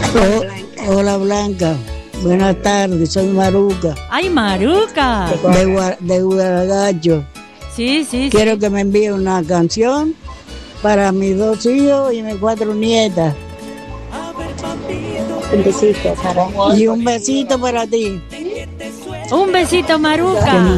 Hola Blanca, buenas tardes, soy Maruca, ¡Ay, Maruca! de Guadalajara. Sí. Quiero que me envíe una canción para mis 2 hijos y mis 4 nietas. Un besito para Y un besito para ti. Un besito, Maruca.